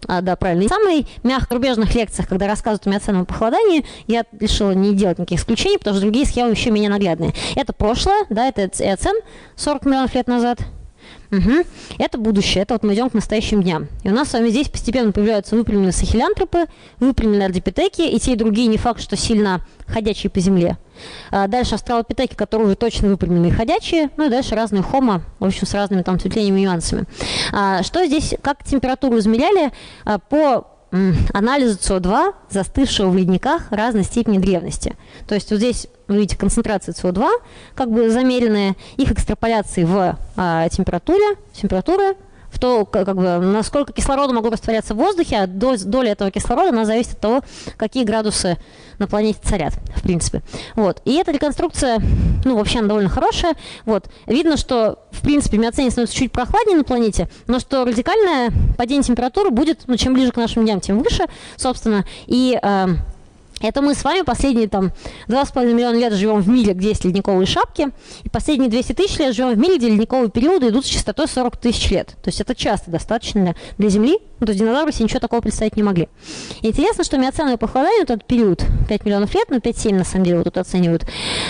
Да, правильно. И в самых мягкорубежных лекциях, когда рассказывают о миоценовом похолодании, я решила не делать никаких исключений, потому что другие схемы еще менее наглядные. Это прошлое, да, это эоцен 40 миллионов лет назад. Угу. Это будущее, это вот мы идем к настоящим дням. И у нас с вами здесь постепенно появляются выпрямленные сахилянтропы, выпрямленные ардипитеки, и те, и другие не факт, что сильно ходячие по земле. Дальше австралопитеки, которые уже точно выпрямленные ходячие, ну и дальше разные хомо, в общем, с разными там цветлениями и нюансами. Что здесь, как температуру измеряли по анализу СО2, застывшего в ледниках разной степени древности. То есть вот здесь вы видите концентрации СО2, как бы замеренные, их экстраполяции в температуры, в то, как бы, насколько кислорода могло растворяться в воздухе, а доля этого кислорода, она зависит от того, какие градусы на планете царят, в принципе. Вот. И эта реконструкция, ну, вообще она довольно хорошая. Вот. Видно, что, в принципе, миоцен становится чуть прохладнее на планете, но что радикальное падение температуры будет, ну, чем ближе к нашим дням, тем выше, собственно. И это мы с вами последние там 2,5 миллиона лет живем в мире, где есть ледниковые шапки, и последние 200 тысяч лет живем в мире, где ледниковые периоды идут с частотой 40 тысяч лет. То есть это часто достаточно для Земли, ну, то есть динозавры себе ничего такого представить не могли. И интересно, что миоценовое похолодание, вот этот период 5 миллионов лет, ну 5-7 на самом деле вот тут оценивают,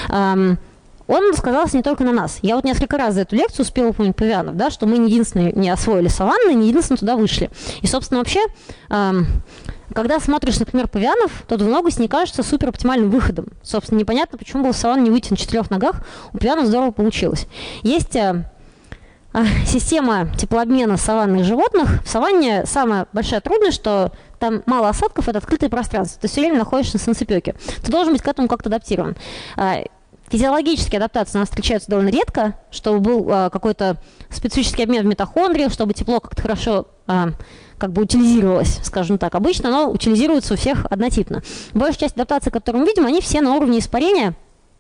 он сказался не только на нас. Я вот несколько раз за эту лекцию успела упомянуть павианов, да, что мы не единственные не освоили саванны, не единственные туда вышли. И, собственно, вообще, когда смотришь, например, павианов, то двуногость не кажется супер оптимальным выходом. Собственно, непонятно, почему было в саванне не выйти на 4 ногах, у павианов здорово получилось. Есть система теплообмена саванных животных. В саванне самая большая трудность, что там мало осадков, это открытое пространство. Ты все время находишься на солнцепеке. Ты должен быть к этому как-то адаптирован. Физиологические адаптации у нас встречаются довольно редко, чтобы был какой-то специфический обмен в митохондрии, чтобы тепло как-то хорошо как бы утилизировалось, скажем так. Обычно оно утилизируется у всех однотипно. Большая часть адаптаций, которые мы видим, они все на уровне испарения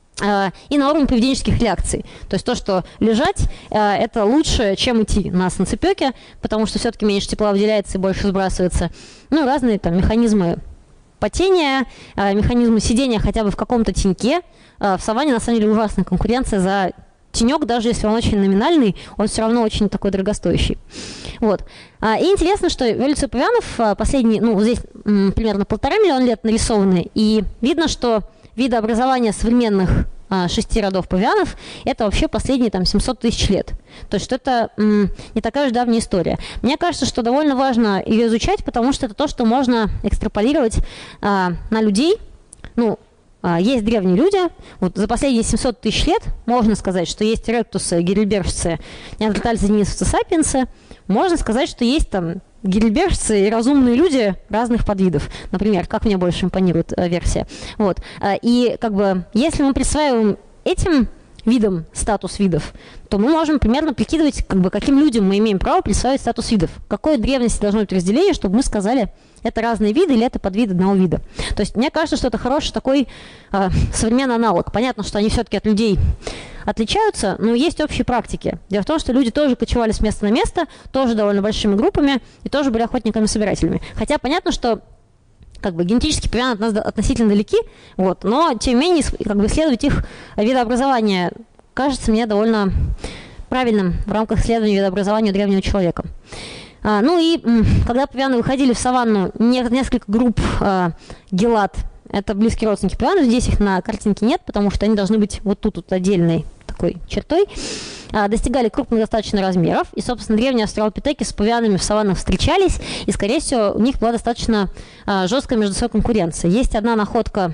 и на уровне поведенческих реакций. То есть то, что лежать, это лучше, чем идти на солнцепеке, потому что все-таки меньше тепла выделяется и больше сбрасывается. Ну, разные там механизмы потения, механизмы сидения хотя бы в каком-то теньке. В саванне, на самом деле, ужасная конкуренция за тенек, даже если он очень номинальный, он все равно очень такой дорогостоящий. Вот. И интересно, что эволюция павианов последние, ну, здесь примерно 1,5 миллиона лет нарисованы, и видно, что видообразование современных 6 родов павианов – это вообще последние там 700 тысяч лет. То есть что это не такая уж давняя история. Мне кажется, что довольно важно ее изучать, потому что это то, что можно экстраполировать на людей. Ну, есть древние люди. Вот за последние 700 тысяч лет можно сказать, что есть ректусы, гейдельбергцы, неандертальцы, денисовцы, сапиенсы. Можно сказать, что есть там гейдельбергцы и разумные люди разных подвидов. Например, как мне больше импонирует версия. Вот. И как бы, если мы присваиваем этим видам статус видов, то мы можем примерно прикидывать, как бы, каким людям мы имеем право присваивать статус видов. Какой древности должно быть разделение, чтобы мы сказали, это разные виды или это подвид одного вида. То есть мне кажется, что это хороший такой современный аналог. Понятно, что они все-таки от людей отличаются, но есть общие практики. Дело в том, что люди тоже кочевали с места на место, тоже довольно большими группами и тоже были охотниками-собирателями. Хотя понятно, что как бы генетические павианы от нас относительно далеки, вот, но тем не менее как бы исследовать их видообразование кажется мне довольно правильным в рамках исследования видообразования древнего человека. Ну и когда павианы выходили в саванну, несколько групп гелат, это близкие родственники павианов, здесь их на картинке нет, потому что они должны быть вот тут вот отдельной такой чертой, достигали крупных достаточно размеров, и, собственно, древние австралопитеки с павианами в саваннах встречались, и, скорее всего, у них была достаточно жесткая между собой конкуренция. Есть одна находка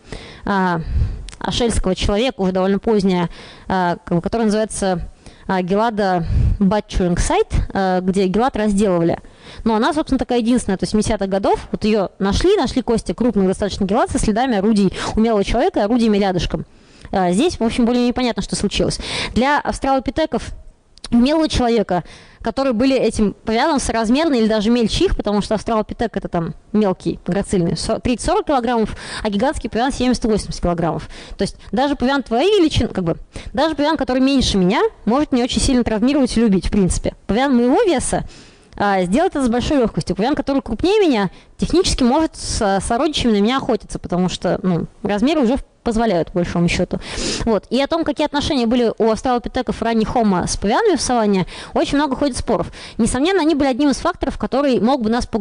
ашельского человека, уже довольно поздняя, которая называется Гелада Butchering Site, где гелат разделывали. Но она, собственно, такая единственная, то есть 70-х годов, вот ее нашли кости крупных достаточно гелат со следами орудий умелого человека и орудиями рядышком. Здесь, в общем, более непонятно, что случилось. Для австралопитеков умелого человека, которые были этим павианом соразмерны или даже мельче их, потому что австралопитек это там мелкий, грацильный, 30-40 килограммов, а гигантский павиан 70-80 килограммов. То есть даже павиан твоей величины, как бы, даже павиан, который меньше меня, может не очень сильно травмировать и любить, в принципе. Павиан моего веса сделать это с большой легкостью. Павиан, который крупнее меня, технически может с сородичами на меня охотиться, потому что размеры уже позволяют, по большому счету. Вот. И о том, какие отношения были у австралопитеков ранних хомо с павианами в саванне, очень много ходит споров. Несомненно, они были одним из факторов, который мог бы нас